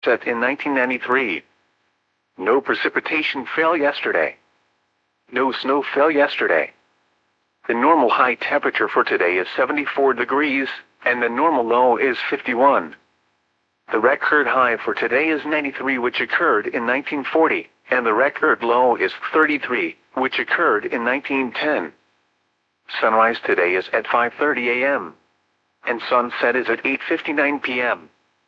set in 1993. No precipitation fell yesterday. No snow fell yesterday. The normal high temperature for today is 74 degrees, and the normal low is 51. The record high for today is 93, which occurred in 1940, and the record low is 33, which occurred in 1910. Sunrise today is at 5:30 a.m. and sunset is at 8:59 p.m.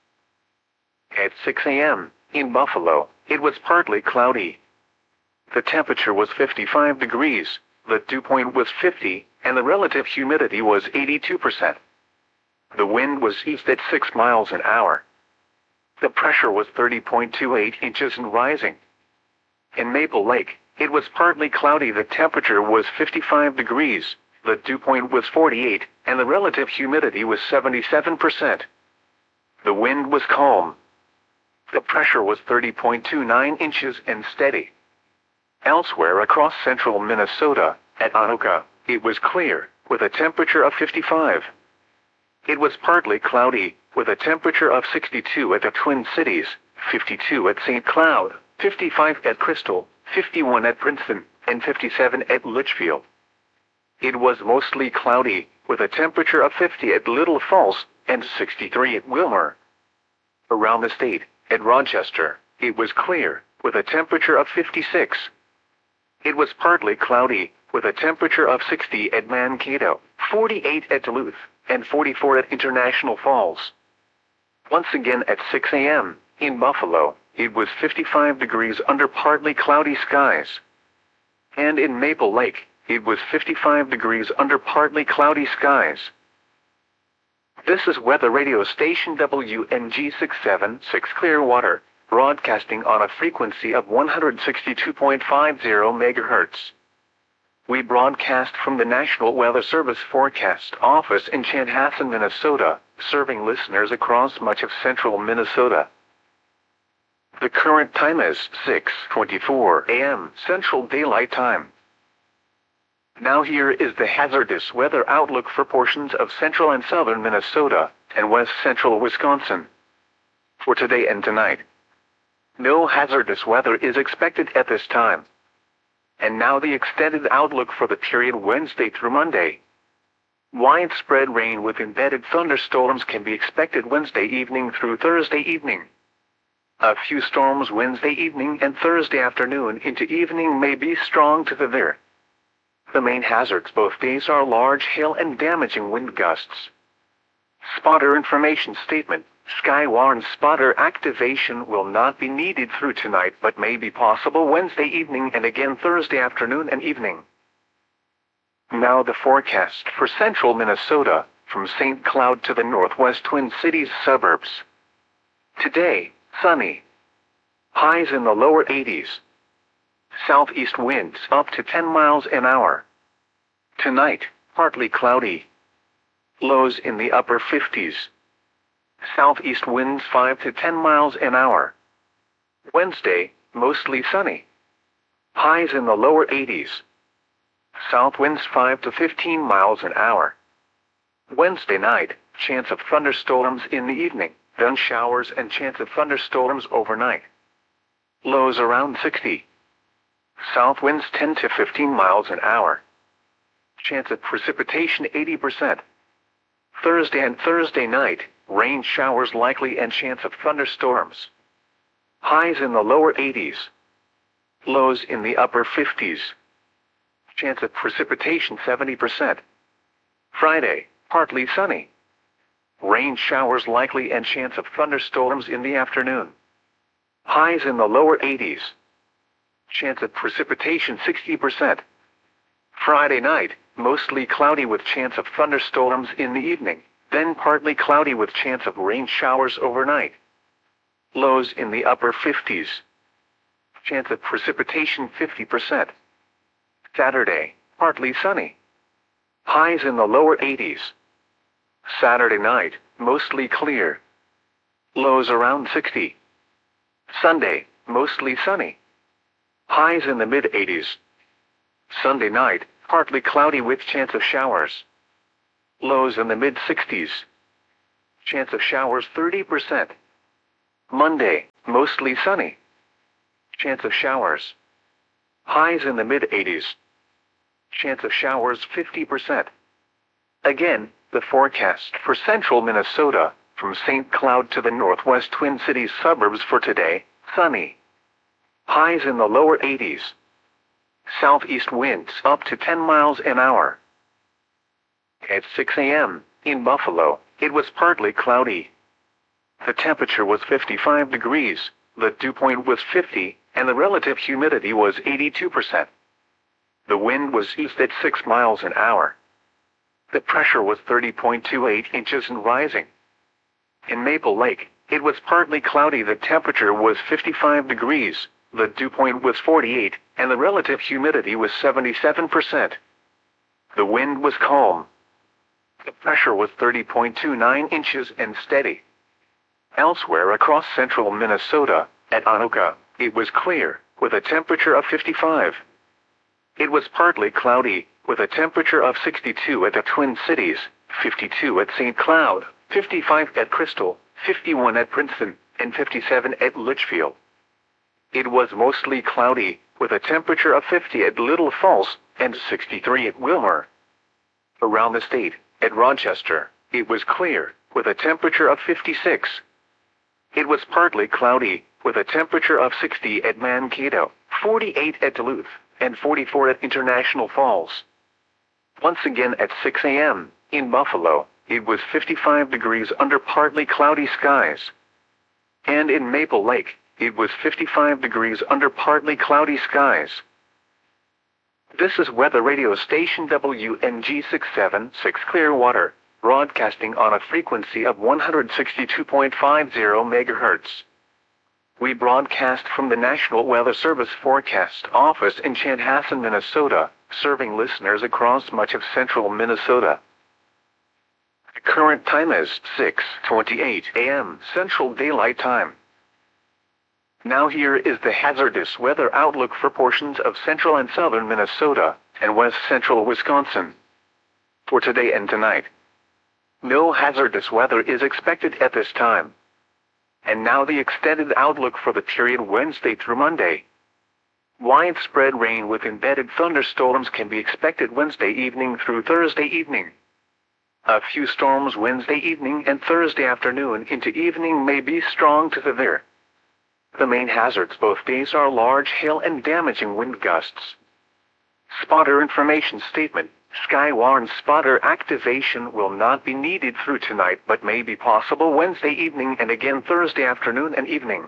At 6 a.m., in Buffalo, it was partly cloudy. The temperature was 55 degrees, the dew point was 50, and the relative humidity was 82%. The wind was east at 6 miles an hour. The pressure was 30.28 inches and rising. In Maple Lake, it was partly cloudy. The temperature was 55 degrees, the dew point was 48, and the relative humidity was 77%. The wind was calm. The pressure was 30.29 inches and steady. Elsewhere across central Minnesota, at Anoka, it was clear, with a temperature of 55. It was partly cloudy, with a temperature of 62 at the Twin Cities, 52 at St. Cloud, 55 at Crystal, 51 at Princeton, and 57 at Litchfield. It was mostly cloudy, with a temperature of 50 at Little Falls, and 63 at Wilmer. Around the state, at Rochester, it was clear, with a temperature of 56. It was partly cloudy, with a temperature of 60 at Mankato, 48 at Duluth, and 44 at International Falls. Once again at 6 a.m., in Buffalo, it was 55 degrees under partly cloudy skies. And in Maple Lake, it was 55 degrees under partly cloudy skies. This is weather radio station WNG 676 Clearwater, broadcasting on a frequency of 162.50 MHz. We broadcast from the National Weather Service Forecast Office in Chanhassen, Minnesota, serving listeners across much of central Minnesota. The current time is 6:24 a.m. Central Daylight Time. Now here is the hazardous weather outlook for portions of central and southern Minnesota and west central Wisconsin. For today and tonight, no hazardous weather is expected at this time. And now the extended outlook for the period Wednesday through Monday. Widespread rain with embedded thunderstorms can be expected Wednesday evening through Thursday evening. A few storms Wednesday evening and Thursday afternoon into evening may be strong to severe. The main hazards both days are large hail and damaging wind gusts. Spotter information statement. Skywarn spotter activation will not be needed through tonight but may be possible Wednesday evening and again Thursday afternoon and evening. Now the forecast for central Minnesota, from St. Cloud to the northwest Twin Cities suburbs. Today, sunny. Highs in the lower 80s. Southeast winds up to 10 miles an hour. Tonight, partly cloudy. Lows in the upper 50s. Southeast winds 5 to 10 miles an hour. Wednesday, mostly sunny. Highs in the lower 80s. South winds 5 to 15 miles an hour. Wednesday night, chance of thunderstorms in the evening, then showers and chance of thunderstorms overnight. Lows around 60. South winds 10 to 15 miles an hour. Chance of precipitation 80%. Thursday and Thursday night, rain showers likely and chance of thunderstorms. Highs in the lower 80s. Lows in the upper 50s. Chance of precipitation 70%. Friday, partly sunny. Rain showers likely and chance of thunderstorms in the afternoon. Highs in the lower 80s. Chance of precipitation 60%. Friday night, mostly cloudy with chance of thunderstorms in the evening, then partly cloudy with chance of rain showers overnight. Lows in the upper 50s. Chance of precipitation 50%. Saturday, partly sunny. Highs in the lower 80s. Saturday night, mostly clear. Lows around 60. Sunday, mostly sunny. Highs in the mid-80s. Sunday night, partly cloudy with chance of showers. Lows in the mid-60s. Chance of showers 30%. Monday, mostly sunny. Chance of showers. Highs in the mid-80s. Chance of showers 50%. Again, the forecast for central Minnesota, from St. Cloud to the northwest Twin Cities suburbs for today, sunny. Highs in the lower 80s. Southeast winds up to 10 miles an hour. At 6 a.m., in Buffalo, it was partly cloudy. The temperature was 55 degrees, the dew point was 50, and the relative humidity was 82%. The wind was east at 6 miles an hour. The pressure was 30.28 inches and rising. In Maple Lake, it was partly cloudy. The temperature was 55 degrees, the dew point was 48, and the relative humidity was 77%. The wind was calm. The pressure was 30.29 inches and steady. Elsewhere across central Minnesota, at Anoka, it was clear, with a temperature of 55. It was partly cloudy, with a temperature of 62 at the Twin Cities, 52 at St. Cloud, 55 at Crystal, 51 at Princeton, and 57 at Litchfield. It was mostly cloudy, with a temperature of 50 at Little Falls, and 63 at Wilmer. Around the state, at Rochester, it was clear, with a temperature of 56. It was partly cloudy, with a temperature of 60 at Mankato, 48 at Duluth, and 44 at International Falls. Once again at 6 a.m., in Buffalo, it was 55 degrees under partly cloudy skies. And in Maple Lake, it was 55 degrees under partly cloudy skies. This is weather radio station WNG 676 Clearwater, broadcasting on a frequency of 162.50 MHz. We broadcast from the National Weather Service Forecast Office in Chanhassen, Minnesota, serving listeners across much of central Minnesota. The current time is 6:28 a.m. Central Daylight Time. Now here is the hazardous weather outlook for portions of central and southern Minnesota and west central Wisconsin. For today and tonight, no hazardous weather is expected at this time. And now the extended outlook for the period Wednesday through Monday. Widespread rain with embedded thunderstorms can be expected Wednesday evening through Thursday evening. A few storms Wednesday evening and Thursday afternoon into evening may be strong to severe. The main hazards both days are large hail and damaging wind gusts. Spotter information statement. Skywarn spotter activation will not be needed through tonight but may be possible Wednesday evening and again Thursday afternoon and evening.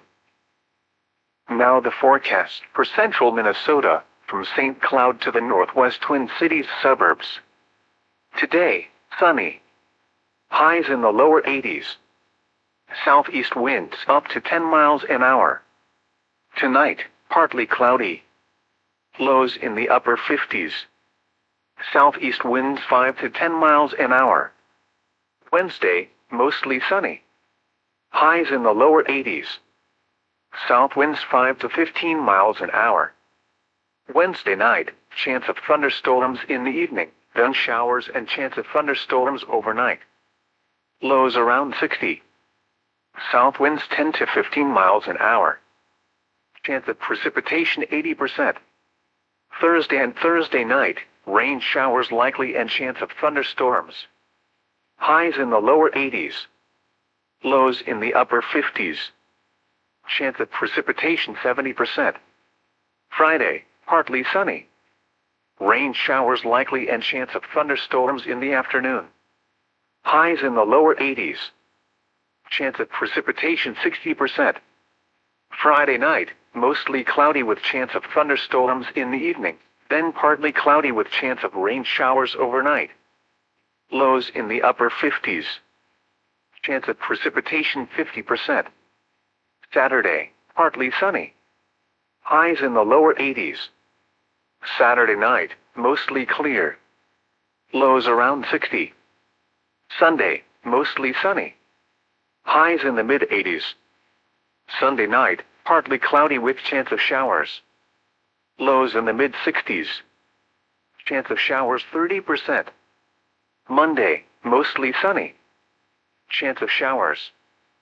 Now the forecast for central Minnesota, from St. Cloud to the northwest Twin Cities suburbs. Today, sunny. Highs in the lower 80s. Southeast winds up to 10 miles an hour. Tonight, partly cloudy. Lows in the upper 50s. Southeast winds 5 to 10 miles an hour. Wednesday, mostly sunny. Highs in the lower 80s. South winds 5 to 15 miles an hour. Wednesday night, chance of thunderstorms in the evening, then showers and chance of thunderstorms overnight. Lows around 60. South winds 10 to 15 miles an hour. Chance of precipitation 80%. Thursday and Thursday night, rain showers likely and chance of thunderstorms. Highs in the lower 80s. Lows in the upper 50s. Chance of precipitation 70%. Friday, partly sunny. Rain showers likely and chance of thunderstorms in the afternoon. Highs in the lower 80s. Chance of precipitation 60%. Friday night, mostly cloudy with chance of thunderstorms in the evening, then partly cloudy with chance of rain showers overnight. Lows in the upper 50s. Chance of precipitation 50%. Saturday, partly sunny. Highs in the lower 80s. Saturday night, mostly clear. Lows around 60. Sunday, mostly sunny. Highs in the mid-80s. Sunday night, partly cloudy with chance of showers. Lows in the mid-60s. Chance of showers 30%. Monday, mostly sunny. Chance of showers.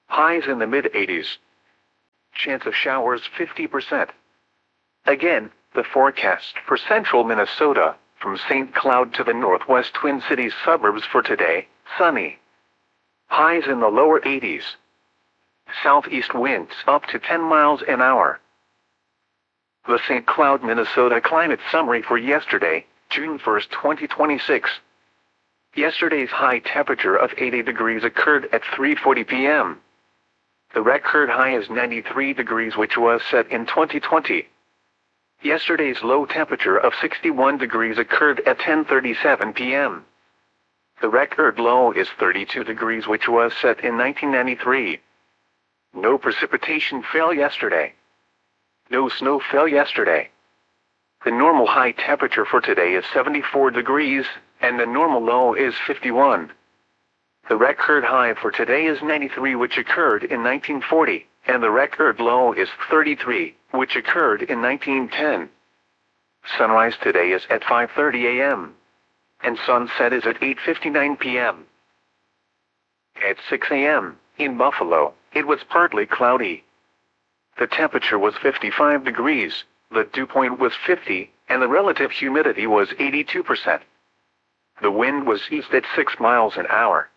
Highs in the mid-80s. Chance of showers 50%. Again, the forecast for central Minnesota, from St. Cloud to the northwest Twin Cities suburbs for today, sunny. Highs in the lower 80s. Southeast winds up to 10 miles an hour. The St. Cloud, Minnesota climate summary for yesterday, June 1, 2026. Yesterday's high temperature of 80 degrees occurred at 3:40 p.m. The record high is 93 degrees, which was set in 2020. Yesterday's low temperature of 61 degrees occurred at 10:37 p.m. The record low is 32 degrees, which was set in 1993. No precipitation fell yesterday. No snow fell yesterday. The normal high temperature for today is 74 degrees, and the normal low is 51. The record high for today is 93, which occurred in 1940, and the record low is 33, which occurred in 1910. Sunrise today is at 5:30 a.m. and sunset is at 8:59 p.m. At 6 a.m., in Buffalo, it was partly cloudy. The temperature was 55 degrees, the dew point was 50, and the relative humidity was 82%. The wind was east at 6 miles an hour.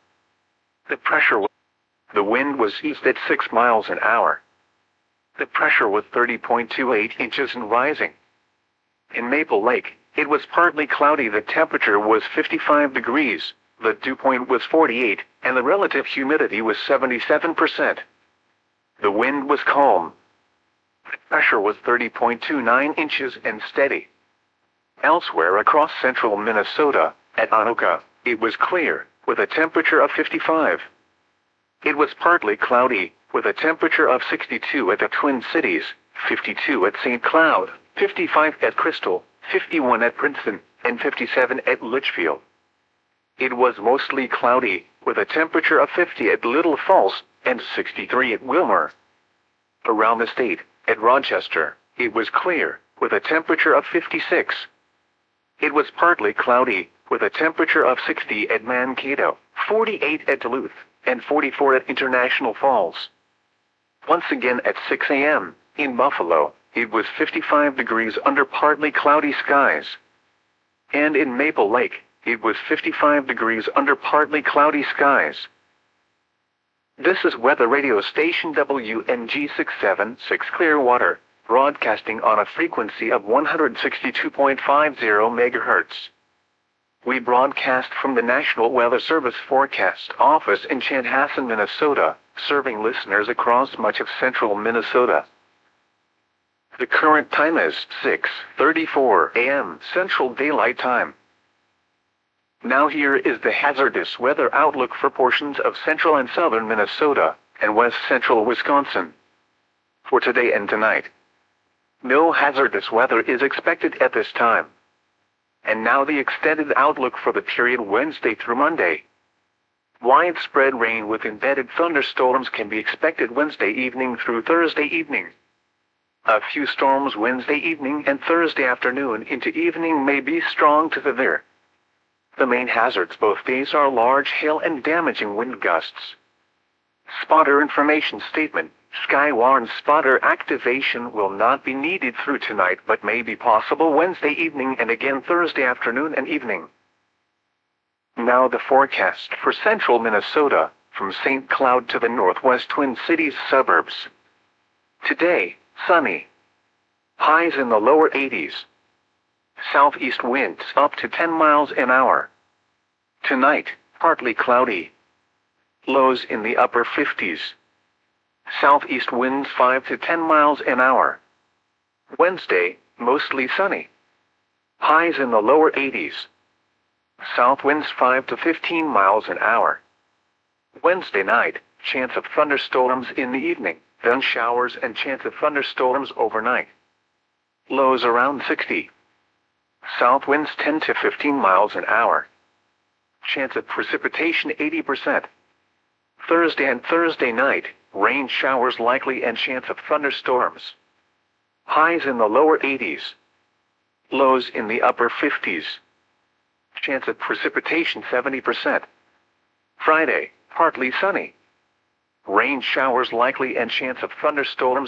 The wind was east at 6 miles an hour. The pressure was 30.28 inches and rising. In Maple Lake, it was partly cloudy. The temperature was 55 degrees, the dew point was 48, and the relative humidity was 77%. The wind was calm. The pressure was 30.29 inches and steady. Elsewhere across central Minnesota, at Anoka, it was clear, with a temperature of 55. It was partly cloudy, with a temperature of 62 at the Twin Cities, 52 at St. Cloud, 55 at Crystal, 51 at Princeton, and 57 at Litchfield. It was mostly cloudy, with a temperature of 50 at Little Falls, and 63 at Wilmer. Around the state, at Rochester, it was clear, with a temperature of 56. It was partly cloudy, with a temperature of 60 at Mankato, 48 at Duluth, and 44 at International Falls. Once again at 6 a.m., in Buffalo, it was 55 degrees under partly cloudy skies. And in Maple Lake, it was 55 degrees under partly cloudy skies. This is weather radio station WNG 676 Clearwater, broadcasting on a frequency of 162.50 MHz. We broadcast from the National Weather Service Forecast Office in Chanhassen, Minnesota, serving listeners across much of central Minnesota. The current time is 6:34 a.m. Central Daylight Time. Now here is the hazardous weather outlook for portions of central and southern Minnesota, and west central Wisconsin. For today and tonight, no hazardous weather is expected at this time. And now the extended outlook for the period Wednesday through Monday. Widespread rain with embedded thunderstorms can be expected Wednesday evening through Thursday evening. A few storms Wednesday evening and Thursday afternoon into evening may be strong to severe. The main hazards both days are large hail and damaging wind gusts. Spotter information statement. Skywarn spotter activation will not be needed through tonight but may be possible Wednesday evening and again Thursday afternoon and evening. Now the forecast for central Minnesota, from St. Cloud to the northwest Twin Cities suburbs. Today, sunny. Highs in the lower 80s. Southeast winds up to 10 miles an hour. Tonight, partly cloudy. Lows in the upper 50s. Southeast winds 5 to 10 miles an hour. Wednesday, mostly sunny. Highs in the lower 80s. South winds 5 to 15 miles an hour. Wednesday night, chance of thunderstorms in the evening, then showers and chance of thunderstorms overnight. Lows around 60. South winds 10 to 15 miles an hour. Chance of precipitation 80%. Thursday and Thursday night, rain showers likely and chance of thunderstorms. Highs in the lower 80s. Lows in the upper 50s. Chance of precipitation 70%. Friday, partly sunny. Rain showers likely and chance of thunderstorms